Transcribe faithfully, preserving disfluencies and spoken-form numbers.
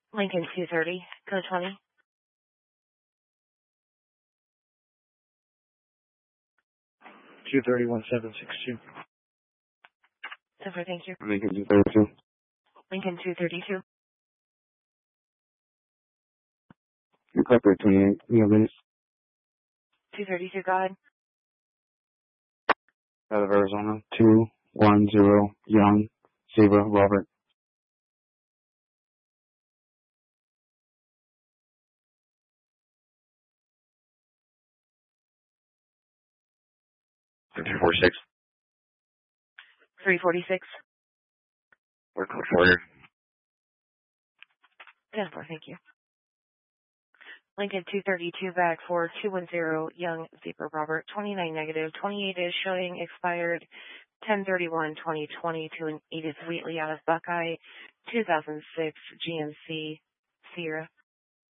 Lincoln two thirty, code twenty. two thirty, one seven six two. Super, thank you. Lincoln two thirty-two. Lincoln two thirty-two. Incorporate twenty-eight, Neo Venice. two thirty-two, go ahead. Out of Arizona, two one zero, Young, Zebra, Robert. three forty-six. three forty-six. We're code forward. ten four, thank you. Lincoln two thirty-two back for two one zero, Young, Zebra, Robert, twenty-nine negative, twenty-eight is showing expired ten thirty-one twenty twenty to an Edith Wheatley out of Buckeye, two thousand six G M C Sierra.